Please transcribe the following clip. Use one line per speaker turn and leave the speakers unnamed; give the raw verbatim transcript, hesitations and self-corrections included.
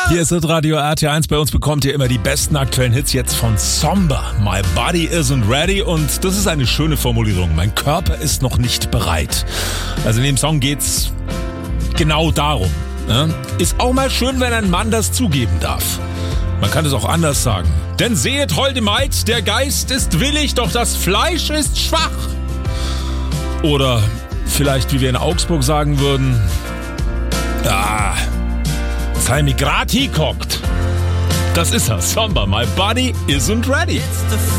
Hier ist Radio R T eins. Bei uns bekommt ihr immer die besten aktuellen Hits jetzt von Somber. My body isn't ready. Und das ist eine schöne Formulierung. Mein Körper ist noch nicht bereit. Also in dem Song geht's genau darum. Ne? Ist auch mal schön, wenn ein Mann das zugeben darf. Man kann es auch anders sagen. Denn sehet, holde Maid, der Geist ist willig, doch das Fleisch ist schwach. Oder vielleicht, wie wir in Augsburg sagen würden, ah, sei mir grad hingehockt. Das ist er, Somber, my body isn't ready.